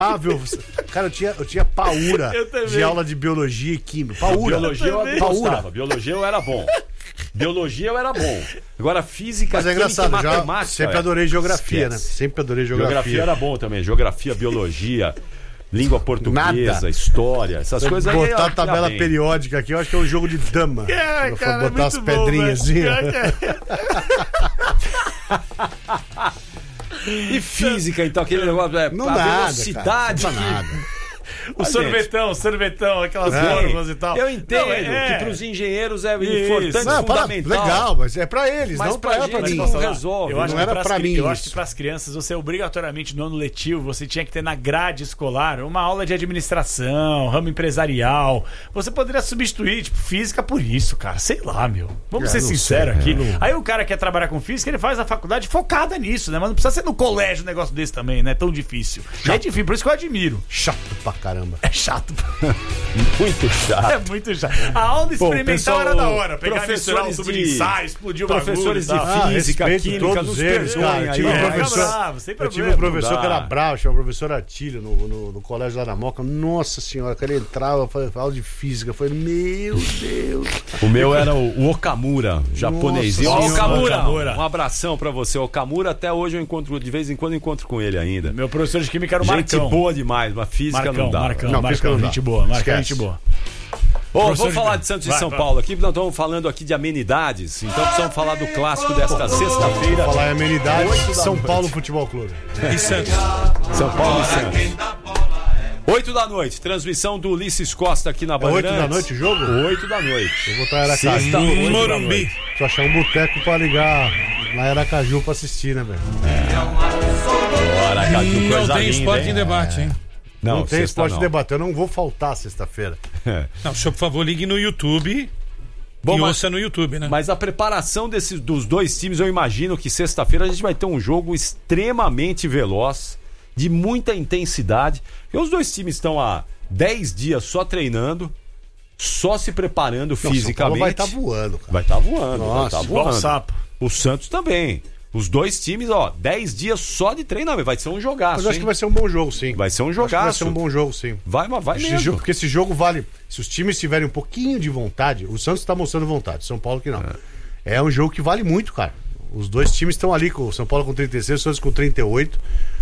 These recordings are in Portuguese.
Cara, eu tinha paura de aula de biologia e química. Paura. Biologia eu gostava. Biologia eu era bom. Agora, física, mas é engraçado, matemática... Sempre adorei geografia, né? Sempre adorei geografia. Geografia era bom também. Geografia, biologia, língua portuguesa, história, essas coisas aí. Botar a tabela periódica aqui, eu acho que é um jogo de dama. Cara, botar as pedrinhas assim. E física, então, aquele negócio, não a nada, velocidade. Cara, não dá nada. O sorvetão, aquelas fórmulas e tal. Eu entendo que para os engenheiros é importante, fundamental. Legal, mas é pra eles, mas não pra mim. Não resolve. Eu acho não era pra mim. Eu acho que para as crianças, você obrigatoriamente no ano letivo, você tinha que ter na grade escolar uma aula de administração, ramo empresarial. Você poderia substituir, física por isso, cara. Sei lá, meu. Vamos ser sinceros aqui. Aí o cara quer trabalhar com física, ele faz a faculdade focada nisso, né? Mas não precisa ser no colégio um negócio desse também, né? Tão difícil. É difícil, por isso que eu admiro. Chato pra caramba. É chato. Muito chato. É muito chato. A aula experimental era da hora. Pegar misturar um tubo de ensaio, explodir o bagulho. Professores de física, química, todos eles, cara. Eu tive um professor que era bravo, chamava o professor Atílio no colégio lá na Moca. Nossa senhora, cara, ele entrava, falava aula de física. Eu falei, meu Deus. O meu era o Okamura, japonesinho. Okamura. Um abração pra você, Okamura. Até hoje eu encontro, de vez em quando eu encontro com ele ainda. Meu professor de química era o Marcão. Gente boa demais, mas física não dá. Marcão, gente boa. Marcão, gente boa. Vamos falar de Santos e São Paulo aqui, nós estamos falando aqui de amenidades, então precisamos falar do clássico desta sexta-feira. Falar em amenidades, São Paulo Futebol Clube. E Santos. São Paulo e Santos. 8 da noite, transmissão do Ulisses Costa aqui na Bandeirantes. 8 da noite o jogo? 8 da noite. Eu vou estar em Aracaju. Morumbi. Só achar um boteco pra ligar lá em Aracaju pra assistir, né, velho? Aracaju, coisa não tem linda, esporte em debate, hein? Não tem esporte em debate. Eu não vou faltar sexta-feira. Não, senhor, por favor, ligue no YouTube. Ouça no YouTube, né? Mas a preparação dos dois times, eu imagino que sexta-feira a gente vai ter um jogo extremamente veloz, de muita intensidade. E os dois times estão há 10 dias só treinando, só se preparando fisicamente. São Paulo vai estar voando, cara. Vai estar voando. Nossa, vai tá voando. Sapo. O Santos também. Os dois times, 10 dias só de treinamento. Vai ser um jogaço. Mas eu acho que vai ser um bom jogo, sim. Vai ser um jogaço. Vai ser um bom jogo, sim. Vai mesmo. Porque esse jogo vale. Se os times tiverem um pouquinho de vontade, o Santos está mostrando vontade, São Paulo que não. É um jogo que vale muito, cara. Os dois times estão ali, com o São Paulo com 36, o Santos com 38.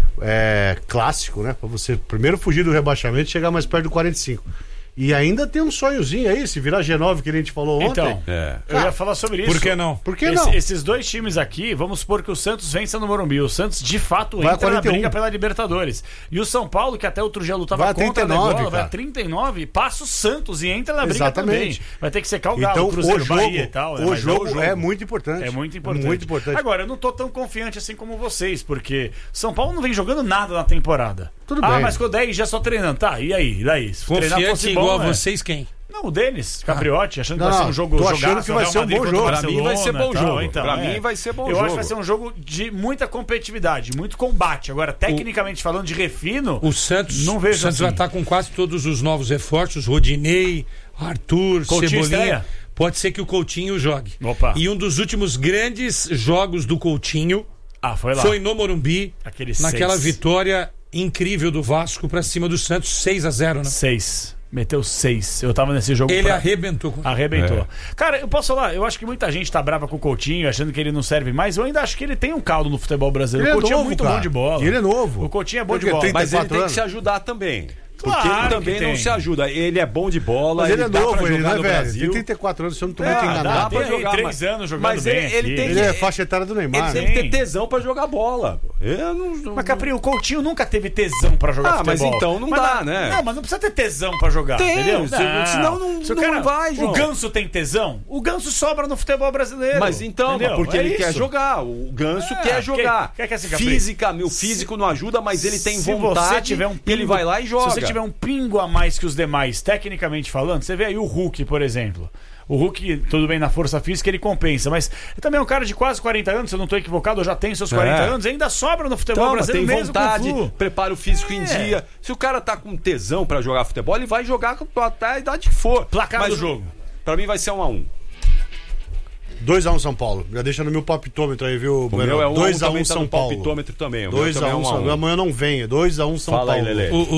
É clássico, né? Pra você primeiro fugir do rebaixamento e chegar mais perto do 45. E ainda tem um sonhozinho aí, se virar G9 que a gente falou ontem. Então, eu ia falar sobre isso. Por que não? Por que não? Esses dois times aqui, vamos supor que o Santos vença no Morumbi. O Santos, de fato, entra na briga pela Libertadores. E o São Paulo, que até outro dia lutava contra a Degola, vai a 39, passa o Santos e entra na briga também. Vai ter que secar o Galo, então, o Cruzeiro, Bahia e tal. Né? O jogo é muito importante. É muito importante. Agora, eu não tô tão confiante assim como vocês, porque São Paulo não vem jogando nada na temporada. Tudo bem. Mas ficou 10 dias só treinando. Tá, e aí? Confiante igual a vocês, quem? Não, o Denis, Capriotti, achando que vai ser um jogo jogado. Achando que vai ser um bom jogo. Pra mim vai ser bom jogo. Então, pra mim vai ser bom jogo. Eu acho que vai ser um jogo de muita competitividade, muito combate. Agora, tecnicamente falando de refino, o Santos, não vejo o Santos vai estar com quase todos os novos reforços, Rodinei, Arthur, Coutinho Cebolinha. Estreia? Pode ser que o Coutinho jogue. Opa. E um dos últimos grandes jogos do Coutinho foi lá. Foi no Morumbi, naquela 6. vitória incrível do Vasco pra cima do Santos, 6-0, né? 6. Meteu 6. Eu tava nesse jogo. Ele arrebentou. Cara, eu posso falar, eu acho que muita gente tá brava com o Coutinho, achando que ele não serve mais. Eu ainda acho que ele tem um caldo no futebol brasileiro. O Coutinho é muito bom de bola. Ele é novo. O Coutinho é bom de bola. Mas ele tem que se ajudar também. Porque Claro ele também não se ajuda. Ele é bom de bola. Mas ele é novo, ele não é no velho. Brasil. Ele tem 34 anos, se eu não tô muito enganado. Dá pra jogar, 3 anos jogando mas bem. Ele é faixa etária do Neymar. Ele tem que ter tesão pra jogar bola. Mas, Capri, o Coutinho nunca teve tesão pra jogar futebol. Mas então não dá, né? Não, mas não precisa ter tesão pra jogar, entendeu? Senão não vai, João. O Ganso tem tesão? O Ganso sobra no futebol brasileiro. Mas então, porque ele quer jogar. O Ganso quer jogar. O físico não ajuda, mas ele tem vontade. Ele vai lá e joga. Se você tiver um pingo a mais que os demais, tecnicamente falando, você vê aí o Hulk, por exemplo. O Hulk, tudo bem, na força física ele compensa, mas ele também é um cara de quase 40 anos, se eu não estou equivocado, eu já tenho seus 40 anos, ainda sobra no futebol brasileiro tem mesmo vontade, com prepara o físico em dia. Se o cara tá com tesão pra jogar futebol, ele vai jogar até a idade que for. Placar do jogo. Pra mim vai ser 1-1. 2x1 São Paulo. Já deixa no meu palpitômetro aí, viu, O meu é 2x1 também tá São no Paulo. palpitômetro também. O meu também é 2x1 São Paulo. Amanhã não venha. 2x1 São Fala aí, Paulo. Lelê.